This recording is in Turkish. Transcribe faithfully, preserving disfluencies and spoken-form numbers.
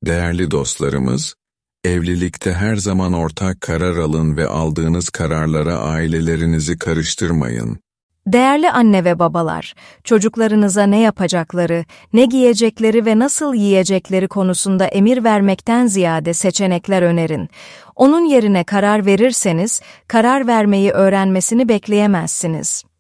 Değerli dostlarımız, evlilikte her zaman ortak karar alın ve aldığınız kararlara ailelerinizi karıştırmayın. Değerli anne ve babalar, çocuklarınıza ne yapacakları, ne giyecekleri ve nasıl yiyecekleri konusunda emir vermekten ziyade seçenekler önerin. Onun yerine karar verirseniz, karar vermeyi öğrenmesini bekleyemezsiniz.